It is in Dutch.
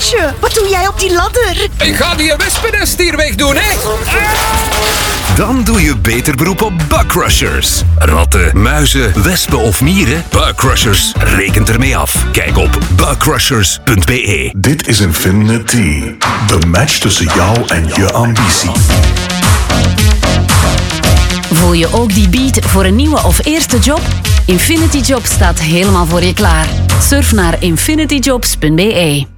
Meisje, wat doe jij op die ladder? Ik ga die wespennest hier weg doen, hè? Dan doe je beter beroep op Bugcrushers. Ratten, muizen, wespen of mieren? Bugcrushers rekent ermee af. Kijk op bugcrushers.be. Dit is Infinity. De match tussen jou en je ambitie. Voel je ook die beat voor een nieuwe of eerste job? Infinity Jobs staat helemaal voor je klaar. Surf naar infinityjobs.be.